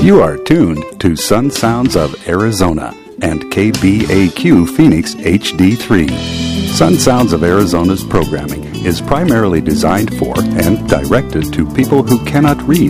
You are tuned to Sun Sounds of Arizona and KBAQ Phoenix HD3. Sun Sounds of Arizona's programming is primarily designed for and directed to people who cannot read